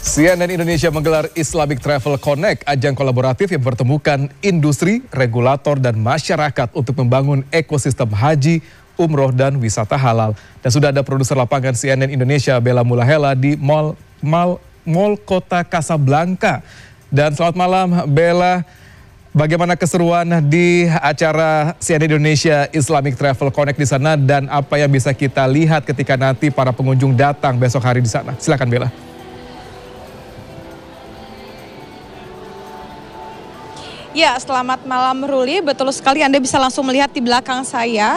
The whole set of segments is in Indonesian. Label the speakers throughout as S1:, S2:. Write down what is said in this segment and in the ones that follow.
S1: CNN Indonesia menggelar Islamic Travel Connect, ajang kolaboratif yang mempertemukan industri, regulator, dan masyarakat untuk membangun ekosistem haji, umroh, dan wisata halal. Dan sudah ada produser lapangan CNN Indonesia, Bella Mulahela, di Mall Kota Kasablanka. Dan selamat malam, Bella. Bagaimana keseruan di acara CNN Indonesia Islamic Travel Connect di sana dan apa yang bisa kita lihat ketika nanti para pengunjung datang besok hari di sana? Silakan, Bella.
S2: Ya, selamat malam Ruli. Betul sekali, Anda bisa langsung melihat di belakang saya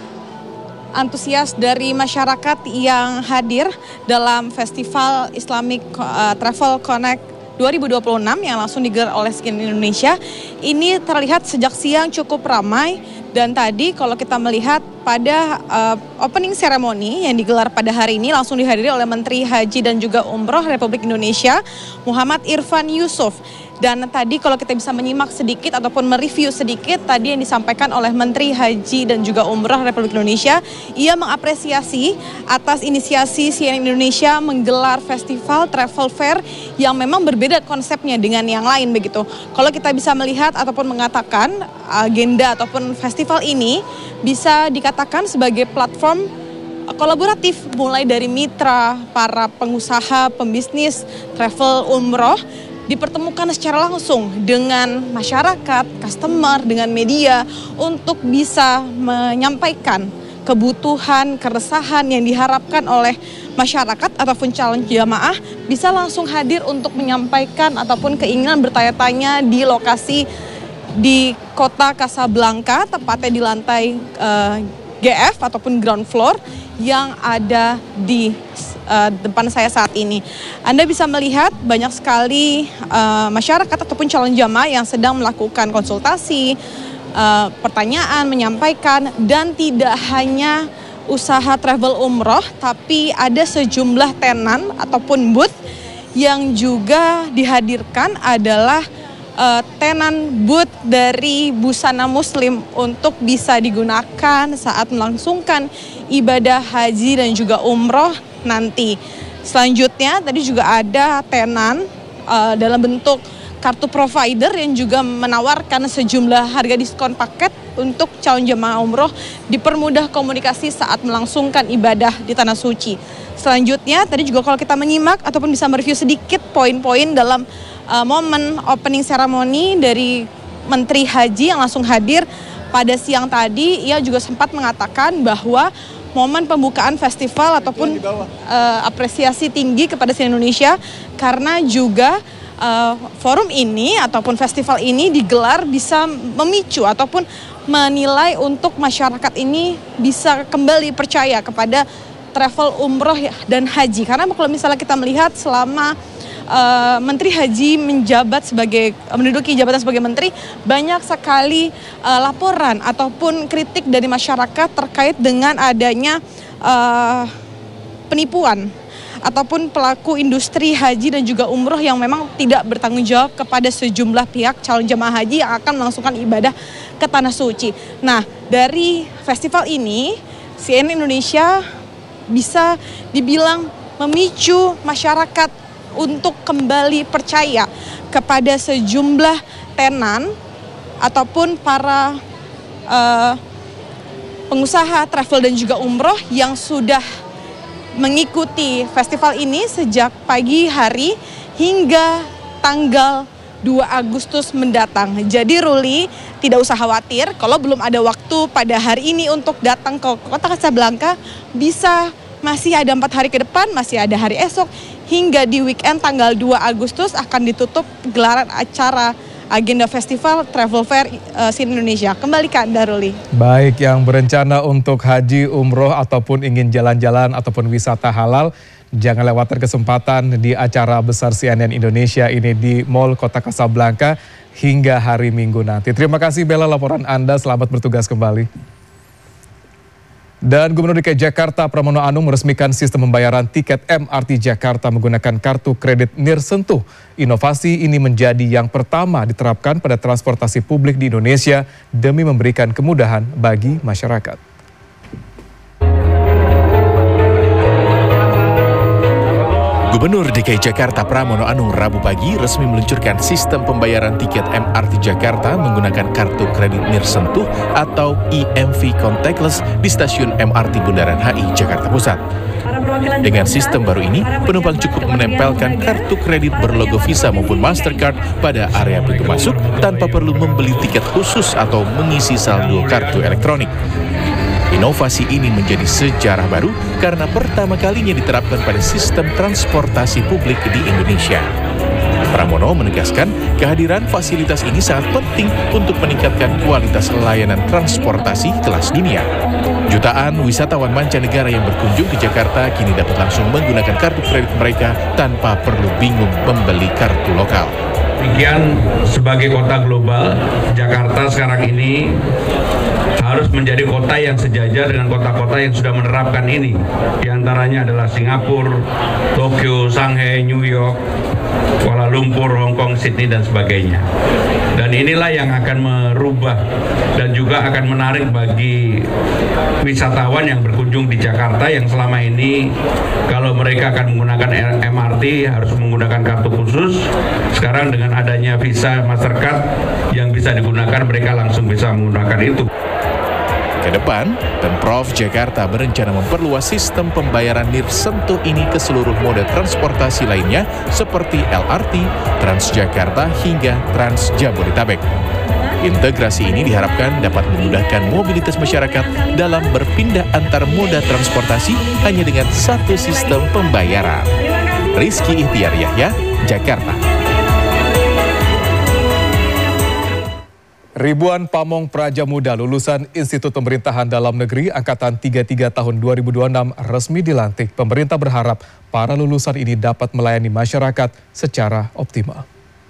S2: antusias dari masyarakat yang hadir dalam Festival Islamic Travel Connect 2026 yang langsung digelar oleh CNN Indonesia. Ini terlihat sejak siang cukup ramai dan tadi kalau kita melihat pada opening ceremony yang digelar pada hari ini langsung dihadiri oleh Menteri Haji dan juga Umroh Republik Indonesia Muhammad Irfan Yusuf. Dan tadi kalau kita bisa menyimak sedikit ataupun mereview sedikit tadi yang disampaikan oleh Menteri Haji dan juga Umroh Republik Indonesia, ia mengapresiasi atas inisiasi CNN Indonesia menggelar festival travel fair yang memang berbeda konsepnya dengan yang lain begitu. Kalau kita bisa melihat ataupun mengatakan agenda ataupun festival ini bisa dikatakan sebagai platform kolaboratif mulai dari mitra, para pengusaha, pembisnis, travel, umroh dipertemukan secara langsung dengan masyarakat, customer, dengan media untuk bisa menyampaikan kebutuhan, keresahan yang diharapkan oleh masyarakat ataupun calon jamaah bisa langsung hadir untuk menyampaikan ataupun keinginan bertanya-tanya di lokasi di Kota Kasablanka, tepatnya di lantai GF ataupun ground floor yang ada di depan saya saat ini. Anda bisa melihat banyak sekali masyarakat ataupun calon jamaah yang sedang melakukan konsultasi, pertanyaan, menyampaikan, dan tidak hanya usaha travel umroh, tapi ada sejumlah tenan ataupun booth yang juga dihadirkan adalah tenan booth dari busana muslim untuk bisa digunakan saat melangsungkan ibadah haji dan juga umroh nanti. Selanjutnya tadi juga ada tenan dalam bentuk kartu provider yang juga menawarkan sejumlah harga diskon paket untuk calon jemaah umroh dipermudah komunikasi saat melangsungkan ibadah di Tanah Suci. Selanjutnya tadi juga kalau kita menyimak ataupun bisa mereview sedikit poin-poin dalam momen opening ceremony dari Menteri Haji yang langsung hadir pada siang tadi, ia juga sempat mengatakan bahwa momen pembukaan festival ataupun apresiasi tinggi kepada CNN Indonesia karena juga forum ini ataupun festival ini digelar bisa memicu ataupun menilai untuk masyarakat ini bisa kembali percaya kepada travel umroh dan haji. Karena kalau misalnya kita melihat selama Menteri Haji menduduki jabatan sebagai menteri, banyak sekali laporan ataupun kritik dari masyarakat terkait dengan adanya penipuan ataupun pelaku industri haji dan juga umroh yang memang tidak bertanggung jawab kepada sejumlah pihak calon jemaah haji yang akan melangsungkan ibadah ke Tanah Suci. Nah, dari festival ini CNN Indonesia bisa dibilang memicu masyarakat untuk kembali percaya kepada sejumlah tenan ataupun para pengusaha travel dan juga umroh yang sudah mengikuti festival ini sejak pagi hari hingga tanggal 2 Agustus mendatang. Jadi Ruli tidak usah khawatir kalau belum ada waktu pada hari ini untuk datang ke Kota Kasablanka, bisa masih ada 4 hari ke depan, masih ada hari esok, hingga di weekend tanggal 2 Agustus akan ditutup gelaran acara agenda festival travel fair CNN Indonesia. Kembali ke Anda, Ruli.
S1: Baik, yang berencana untuk haji, umroh, ataupun ingin jalan-jalan ataupun wisata halal, jangan lewatkan kesempatan di acara besar CNN Indonesia ini di Mall Kota Kasablanka hingga hari Minggu nanti. Terima kasih Bella laporan Anda, selamat bertugas kembali. Dan Gubernur DKI Jakarta Pramono Anung meresmikan sistem pembayaran tiket MRT Jakarta menggunakan kartu kredit Nirsentuh. Inovasi ini menjadi yang pertama diterapkan pada transportasi publik di Indonesia demi memberikan kemudahan bagi masyarakat.
S3: Gubernur DKI Jakarta Pramono Anung Rabu pagi resmi meluncurkan sistem pembayaran tiket MRT Jakarta menggunakan kartu kredit nirsentuh atau EMV contactless di stasiun MRT Bundaran HI Jakarta Pusat. Dengan sistem baru ini, penumpang cukup menempelkan kartu kredit berlogo Visa maupun Mastercard pada area pintu masuk tanpa perlu membeli tiket khusus atau mengisi saldo kartu elektronik. Inovasi ini menjadi sejarah baru karena pertama kalinya diterapkan pada sistem transportasi publik di Indonesia. Pramono menegaskan kehadiran fasilitas ini sangat penting untuk meningkatkan kualitas layanan transportasi kelas dunia. Jutaan wisatawan mancanegara yang berkunjung ke Jakarta kini dapat langsung menggunakan kartu kredit mereka tanpa perlu bingung membeli kartu lokal.
S4: Demikian, sebagai kota global, Jakarta sekarang ini harus menjadi kota yang sejajar dengan kota-kota yang sudah menerapkan ini. Di antaranya adalah Singapura, Tokyo, Shanghai, New York, Kuala Lumpur, Hong Kong, Sydney, dan sebagainya. Dan inilah yang akan merubah dan juga akan menarik bagi wisatawan yang berkunjung di Jakarta yang selama ini kalau mereka akan menggunakan MRT harus menggunakan kartu khusus. Sekarang dengan adanya Visa Mastercard yang bisa digunakan, mereka langsung bisa menggunakan itu.
S3: Ke depan, Pemprov Jakarta berencana memperluas sistem pembayaran nirsentuh ini ke seluruh moda transportasi lainnya seperti LRT, Transjakarta hingga Trans Jabodetabek. Integrasi ini diharapkan dapat memudahkan mobilitas masyarakat dalam berpindah antar moda transportasi hanya dengan satu sistem pembayaran. Rizky Ihtiar Yahya, Jakarta.
S1: Ribuan pamong praja muda lulusan Institut Pemerintahan Dalam Negeri Angkatan 33 tahun 2026 resmi dilantik. Pemerintah berharap para lulusan ini dapat melayani masyarakat secara optimal.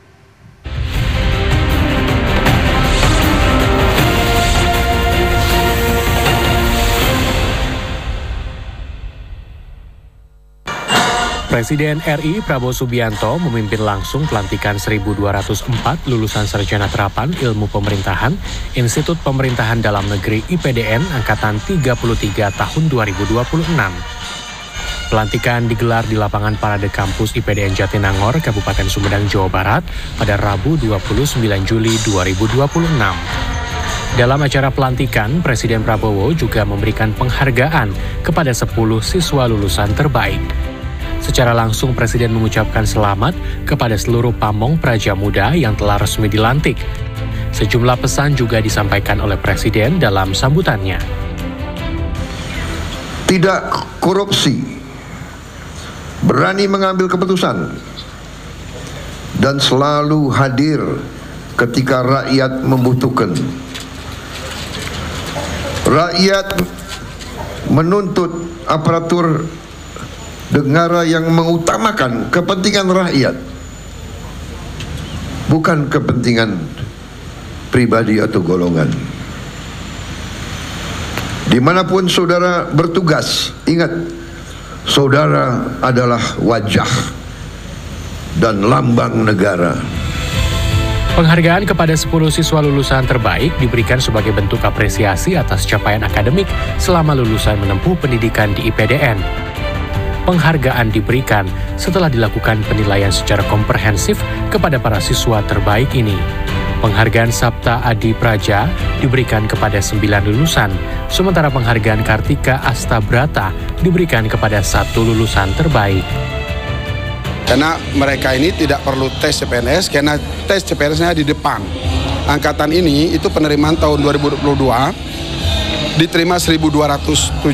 S5: Presiden RI Prabowo Subianto memimpin langsung pelantikan 1.204 lulusan sarjana terapan ilmu pemerintahan Institut Pemerintahan Dalam Negeri IPDN Angkatan 33 tahun 2026. Pelantikan digelar di lapangan parade kampus IPDN Jatinangor, Kabupaten Sumedang, Jawa Barat pada Rabu 29 Juli 2026. Dalam acara pelantikan, Presiden Prabowo juga memberikan penghargaan kepada 10 siswa lulusan terbaik. Secara langsung Presiden mengucapkan selamat kepada seluruh pamong praja muda yang telah resmi dilantik. Sejumlah pesan juga disampaikan oleh Presiden dalam sambutannya.
S6: Tidak korupsi, berani mengambil keputusan, dan selalu hadir ketika rakyat membutuhkan. Rakyat menuntut aparatur negara yang mengutamakan kepentingan rakyat, bukan kepentingan pribadi atau golongan. Dimanapun saudara bertugas, ingat, saudara adalah wajah dan lambang negara.
S5: Penghargaan kepada 10 siswa lulusan terbaik diberikan sebagai bentuk apresiasi atas capaian akademik selama lulusan menempuh pendidikan di IPDN. Penghargaan diberikan setelah dilakukan penilaian secara komprehensif kepada para siswa terbaik ini. Penghargaan Sabta Adi Praja diberikan kepada 9 lulusan, sementara penghargaan Kartika Astabrata diberikan kepada 1 lulusan terbaik.
S7: Karena mereka ini tidak perlu tes CPNS, karena tes CPNS-nya di depan. Angkatan ini itu penerimaan tahun 2022 diterima 1.227,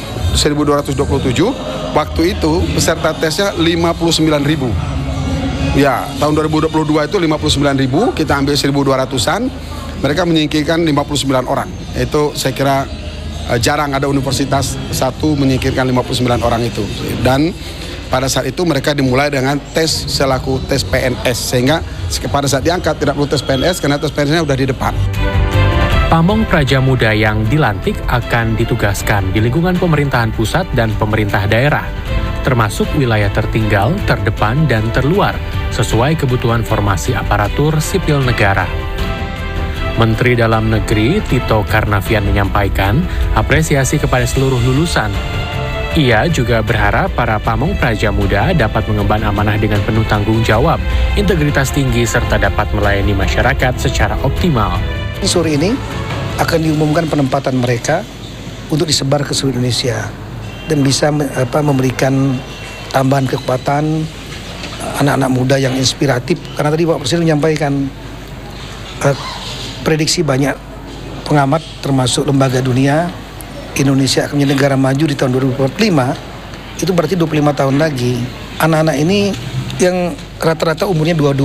S7: waktu itu peserta tesnya 59.000. Ya, tahun 2022 itu 59.000, kita ambil 1.200-an, mereka menyingkirkan 59 orang. Itu saya kira jarang ada universitas satu menyingkirkan 59 orang itu. Dan pada saat itu mereka dimulai dengan tes selaku tes PNS, sehingga pada saat diangkat tidak perlu tes PNS karena tes PNS-nya udah di depan.
S5: Pamong praja muda yang dilantik akan ditugaskan di lingkungan pemerintahan pusat dan pemerintah daerah, termasuk wilayah tertinggal, terdepan, dan terluar, sesuai kebutuhan formasi aparatur sipil negara. Menteri Dalam Negeri Tito Karnavian menyampaikan apresiasi kepada seluruh lulusan. Ia juga berharap para pamong praja muda dapat mengemban amanah dengan penuh tanggung jawab, integritas tinggi, serta dapat melayani masyarakat secara optimal.
S8: Sore ini akan diumumkan penempatan mereka untuk disebar ke seluruh Indonesia dan bisa memberikan tambahan kekuatan anak-anak muda yang inspiratif. Karena tadi Pak Presiden menyampaikan prediksi banyak pengamat termasuk lembaga dunia, Indonesia akan menjadi negara maju di tahun 2045, itu berarti 25 tahun lagi. Anak-anak ini yang rata-rata umurnya 22